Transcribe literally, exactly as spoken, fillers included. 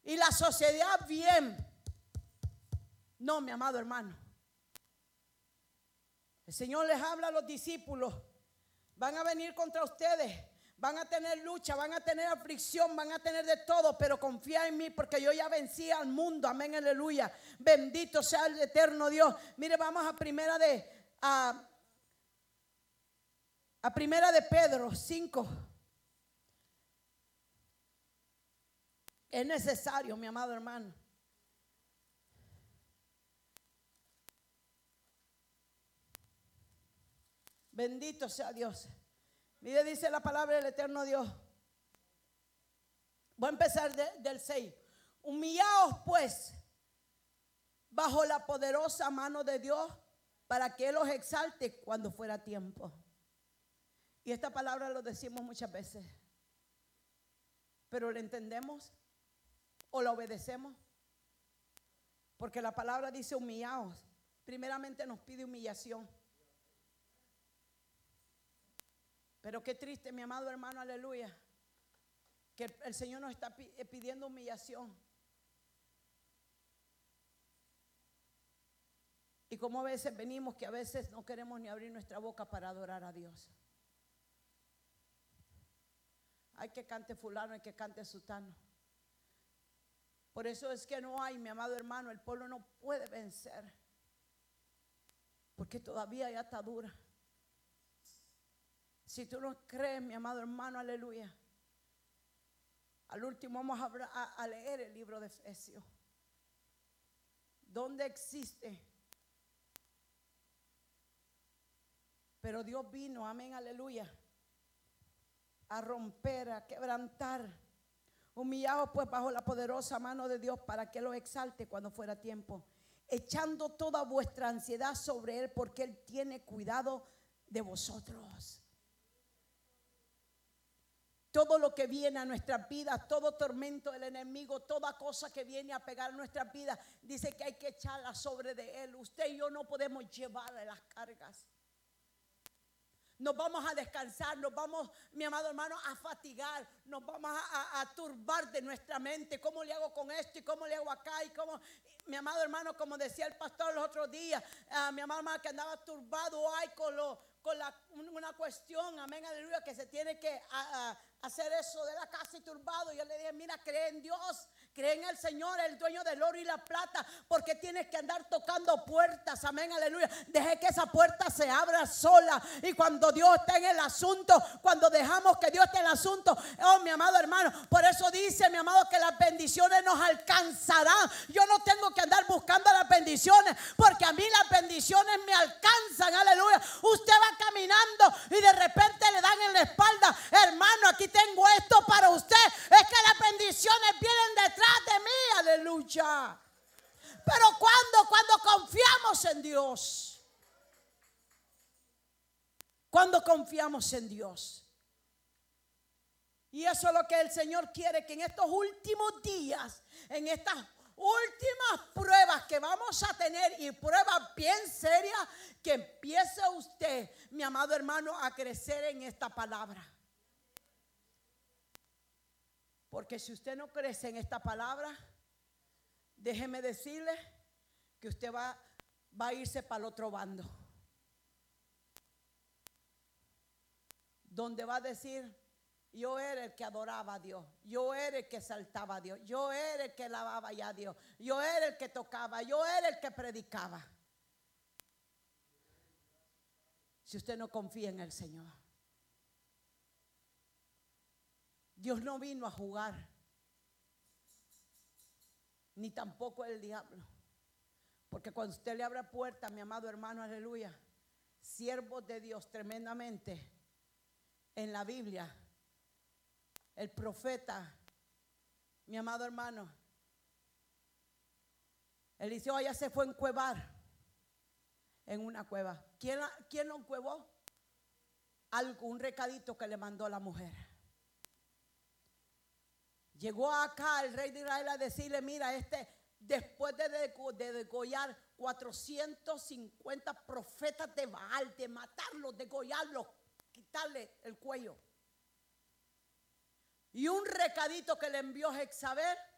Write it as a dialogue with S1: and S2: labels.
S1: y la sociedad bien. No, mi amado hermano. El Señor les habla a los discípulos. Van a venir contra ustedes. Van a tener lucha, van a tener aflicción, van a tener de todo, pero confía en mí porque yo ya vencí al mundo. Amén, aleluya. Bendito sea el eterno Dios. Mire, vamos a primera de a, a primera de Pedro cinco. Es necesario, mi amado hermano. Bendito sea Dios. Mire, dice la palabra del eterno Dios. Voy a empezar de, del seis. Humillaos pues bajo la poderosa mano de Dios para que Él os exalte cuando fuera tiempo. Y esta palabra lo decimos muchas veces, pero ¿la entendemos o la obedecemos? Porque la palabra dice humillaos. Primeramente nos pide humillación. Pero qué triste, mi amado hermano, aleluya, que el Señor nos está pidiendo humillación. Y como a veces venimos que a veces no queremos ni abrir nuestra boca para adorar a Dios. Hay que cante fulano, hay que cante sutano. Por eso es que no hay, mi amado hermano, el pueblo no puede vencer, porque todavía hay atadura. Si tú no crees, mi amado hermano, aleluya, al último vamos a, a, a leer el libro de Efesios, donde existe. Pero Dios vino, amén, aleluya, a romper, a quebrantar. Humillaos pues bajo la poderosa mano de Dios para que lo exalte cuando fuera tiempo, echando toda vuestra ansiedad sobre Él, porque Él tiene cuidado de vosotros. Todo lo que viene a nuestras vidas, todo tormento del enemigo, toda cosa que viene a pegar a nuestras vidas, dice que hay que echarla sobre de Él. Usted y yo no podemos llevar las cargas. Nos vamos a descansar, nos vamos, mi amado hermano, a fatigar, nos vamos a, a, a turbar de nuestra mente. ¿Cómo le hago con esto y cómo le hago acá? Y cómo, mi amado hermano, como decía el pastor los otros días, uh, mi amado hermano, que andaba turbado ay, con, lo, con la, una cuestión, amén, aleluya, que se tiene que a, a, hacer eso de la casa y turbado. Yo le dije, mira, cree en Dios, cree en el Señor, el dueño del oro y la plata, porque tienes que andar tocando puertas, amén, aleluya. Deje que esa puerta se abra sola, y cuando Dios está en el asunto, cuando dejamos que Dios esté en el asunto, oh mi amado hermano, por eso dice mi amado que las bendiciones nos alcanzarán. Yo no tengo que andar buscando las bendiciones, porque a mí las bendiciones me alcanzan, aleluya. Usted va caminando y de repente le dan en la espalda, hermano, aquí tengo esto para usted. Es que las bendiciones vienen detrás de mí, aleluya. Pero cuando, cuando confiamos en Dios, cuando confiamos en Dios. Y eso es lo que el Señor quiere, que en estos últimos días, en estas últimas pruebas que vamos a tener, y pruebas bien serias, que empiece usted, mi amado hermano, a crecer en esta palabra. Porque si usted no crece en esta palabra, déjeme decirle que usted va, va a irse para el otro bando, donde va a decir, yo era el que adoraba a Dios, yo era el que exaltaba a Dios, yo era el que alababa ya a Dios, yo era el que tocaba, yo era el que predicaba. Si usted no confía en el Señor, Dios no vino a jugar, ni tampoco el diablo. Porque cuando usted le abre puertas, mi amado hermano, aleluya, siervos de Dios tremendamente en la Biblia, el profeta, mi amado hermano, Eliseo allá se fue a encuevar en una cueva. ¿Quién, quién lo encuevó? Algo, un recadito que le mandó la mujer. Llegó acá el rey de Israel a decirle, mira, este, después de, de, de degollar cuatrocientos cincuenta profetas de Baal, de matarlos, degollarlos, quitarle el cuello. Y un recadito que le envió Jezabel,